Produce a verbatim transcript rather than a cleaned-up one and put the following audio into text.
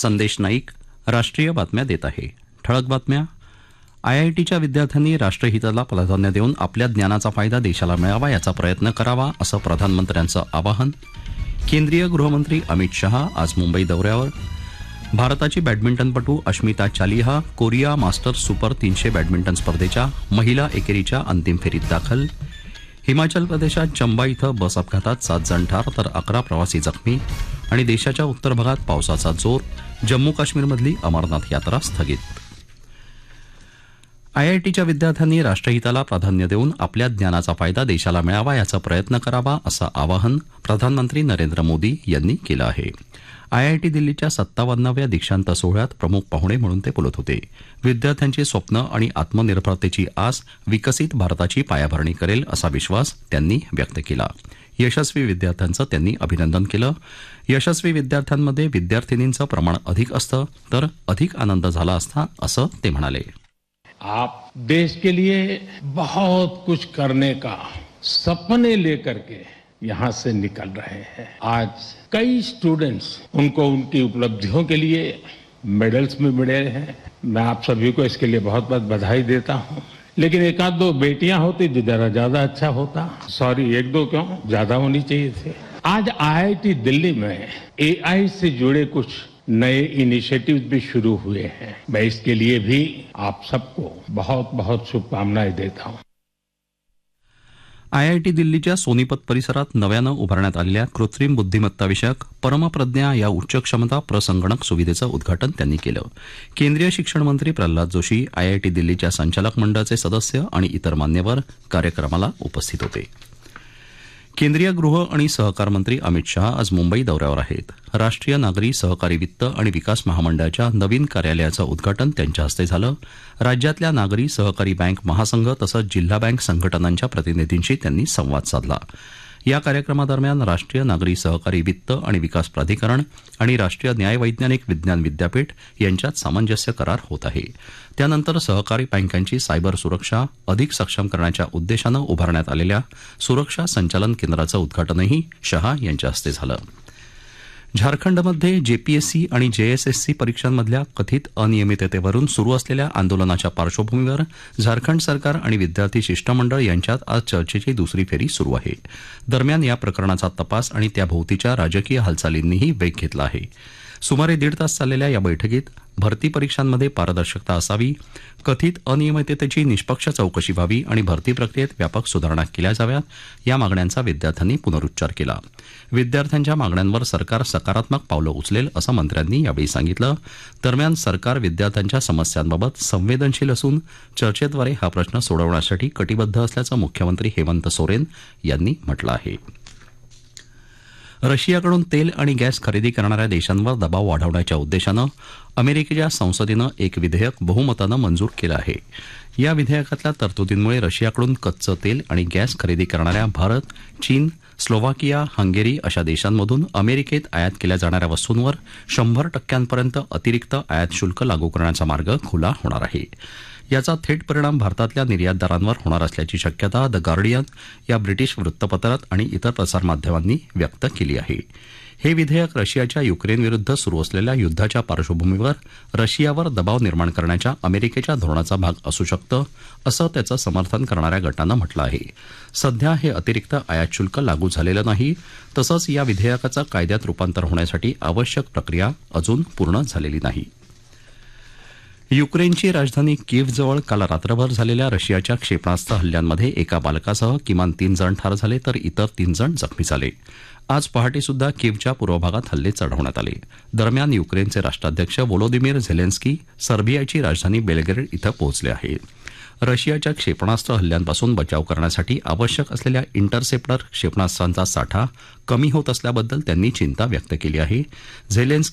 संदेश नाईक राष्ट्रीय बातम्या देत आहे. ठळक बातम्या. आयआयटीच्या विद्यार्थ्यांनी राष्ट्रहिताला प्राधान्य देऊन आपल्या ज्ञानाचा फायदा देशाला मिळावा याचा प्रयत्न करावा असं प्रधानमंत्र्यांचं आवाहन. केंद्रीय गृहमंत्री अमित शहा आज मुंबई दौऱ्यावर. भारताची बॅडमिंटनपटू Ashmita Chaliha Korea masters super तीनशे बॅडमिंटन स्पर्धेच्या महिला एकेरीच्या अंतिम फेरीत दाखल. हिमाचल प्रदेशात चंबा इथं बस अपघातात सात जण ठार तर अकरा प्रवासी जखमी. आणि देशाच्या उत्तर भागात पावसाचा जोर. जम्मू काश्मीरमधली अमरनाथ यात्रा स्थगित. आयआयटीच्या विद्यार्थ्यांनी राष्ट्रहिताला प्राधान्य देऊन आपल्या ज्ञानाचा फायदा देशाला मिळावा याचा प्रयत्न करावा असं आवाहन प्रधानमंत्री नरेंद्र मोदी यांनी केलं आहे. आयआयटी दिल्लीच्या सत्तावन्नाव्या दीक्षांत सोहळ्यात प्रमुख पाहुणे म्हणून ते बोलत होते. विद्यार्थ्यांची स्वप्न आणि आत्मनिर्भरतेची आस विकसित भारताची पायाभरणी करेल असा विश्वास त्यांनी व्यक्त केला. यशस्वी विद्यार्थ्यांचं त्यांनी अभिनंदन केलं. यशस्वी विद्यार्थ्यांमध्ये विद्यार्थिनींचं प्रमाण अधिक असतं तर अधिक आनंद झाला असता असं ते म्हणाले. आप देश के लिए बहुत कुछ करने का सपने लेकर के यहाँ से निकल रहे हैं. आज कई स्टूडेंट्स उनको उनकी उपलब्धियों के लिए मेडल्स में मिले हैं. मैं आप सभी को इसके लिए बहुत बहुत बधाई देता हूँ. लेकिन एक आध दो बेटियां होती तो जरा ज्यादा अच्छा होता. सॉरी, एक दो क्यों, ज्यादा होनी चाहिए थे. आज आईआईटी दिल्ली में एआई से जुड़े कुछ नए इनिशिएटिव्स भी शुरू हुए हैं. मैं इसके लिए भी आप सबको बहुत बहुत शुभकामनाएं देता हूं. आयआयटी दिल्लीच्या सोनीपत परिसरात नव्यानं उभारण्यात आलेल्या कृत्रिम बुद्धिमत्ता विषयक परमप्रज्ञा या उच्च क्षमता प्रसंगणक सुविधेचं उद्घाटन त्यांनी केलं. केंद्रीय शिक्षण मंत्री प्रल्हाद जोशी, आयआयटी दिल्लीच्या संचालक मंडळाचे सदस्य आणि इतर मान्यवर कार्यक्रमाला उपस्थित होते. केंद्रीय गृह आणि सहकार मंत्री अमित शहा आज मुंबई दौऱ्यावर आहेत. राष्ट्रीय नागरी सहकारी वित्त आणि विकास महामंडळाच्या नवीन कार्यालयाचं उद्घाटन त्यांच्या हस्ते झालं. राज्यातल्या नागरी सहकारी बँक महासंघ तसंच जिल्हा बँक संघटनांच्या प्रतिनिधींशी त्यांनी संवाद साधला. या कार्यक्रमादरम्यान राष्ट्रीय नागरी सहकारी वित्त आणि विकास प्राधिकरण आणि राष्ट्रीय न्याय वैज्ञानिक विज्ञान विद्यापीठ यांच्यात सामंजस्य करार होत आहे. त्यानंतर सहकारी बँकांची सायबर सुरक्षा अधिक सक्षम करण्याच्या उद्देशानं उभारण्यात आलेल्या सुरक्षा संचालन केंद्राचं उद्घाटनही शहा यांच्या हस्ते झालं. झारखंडमध्ये जेपीएससी आणि जेएसएससी परीक्षांमधल्या कथित अनियमिततेवरून सुरू असलेल्या आंदोलनाच्या पार्श्वभूमीवर झारखंड सरकार आणि विद्यार्थी शिष्टमंडळ यांच्यात आज चर्चेची दुसरी फेरी सुरू आहे. दरम्यान या प्रकरणाचा तपास आणि त्याभोवतीच्या राजकीय हालचालींनीही वेग घेतला आहे. सुमारे दीड तास चाललेल्या या बैठकीत भरती परीक्षांमध्ये पारदर्शकता असावी, कथित अनियमिततेची निष्पक्ष चौकशी व्हावी आणि भरती प्रक्रियेत व्यापक सुधारणा केल्या जाव्यात या मागण्यांचा विद्यार्थ्यांनी पुनरुच्चार केला. विद्यार्थ्यांच्या मागण्यांवर सरकार सकारात्मक पावलं उचलेल असं मंत्र्यांनी यावेळी सांगितलं. दरम्यान सरकार विद्यार्थ्यांच्या समस्यांबाबत संवेदनशील असून चर्चेद्वारे हा प्रश्न सोडवण्यासाठी कटिबद्ध असल्याचं मुख्यमंत्री हेमंत सोरेन यांनी म्हटलं आहे. रशियाकडून तेल आणि गॅस खरेदी करणाऱ्या देशांवर दबाव वाढवण्याच्या उद्देशानं अमेरिकेच्या संसदेनं एक विधेयक बहुमतानं मंजूर केलं आहे. या विधेयकातल्या तरतुदींमुळे रशियाकडून कच्चं तेल आणि गॅस खरेदी करणाऱ्या भारत, चीन, स्लोव्हाकिया, हंगेरी अशा देशांमधून अमेरिकेत आयात केल्या जाणाऱ्या वस्तूंवर शंभर टक्क्यांपर्यंत अतिरिक्त आयात शुल्क लागू करण्याचा मार्ग खुला होणार आहे. याचा थेट परिणाम भारतातल्या निर्यातदारांवर होणार असल्याची शक्यता द गार्डियन या ब्रिटिश वृत्तपत्रात आणि इतर प्रसारमाध्यमांनी व्यक्त केली आहे. हे विधेयक रशियाच्या युक्रेनविरुद्ध सुरू असलेल्या युद्धाच्या पार्श्वभूमीवर रशियावर दबाव निर्माण करण्याच्या अमेरिकेच्या धोरणाचा भाग असू शकतं असं त्याचं समर्थन करणाऱ्या गटानं म्हटलं आहे. सध्या हे अतिरिक्त आयात शुल्क लागू झालेलं नाही. तसंच या विधेयकाचं कायद्यात रूपांतर होण्यासाठी आवश्यक प्रक्रिया अजून पूर्ण झालेली नाही. युक्रेनची राजधानी कीव्हजवळ काल रात्रभर झालेल्या रशियाच्या क्षेपणास्त्र हल्ल्यांमध्ये एका बालकासह किमान तीन जण ठार झाले तर इतर तीन जण जखमी झाले. आज पहाटेसुद्धा कीव्हच्या पूर्व भागात हल्ले चढवण्यात आले. दरम्यान युक्रेनचे राष्ट्राध्यक्ष व्होलोदिमीर झेलेन्स्की सर्बियाची राजधानी बेलग्रेड इथं पोहोचले आहेत. रशियाच्या क्षेपणास्त्र हल्ल्यांपासून बचाव करण्यासाठी आवश्यक असलेल्या इंटरसेप्टर क्षेपणास्त्रांचा साठा कमी होत असल्याबद्दल त्यांनी चिंता व्यक्त केली आहे. झेलेन्स्की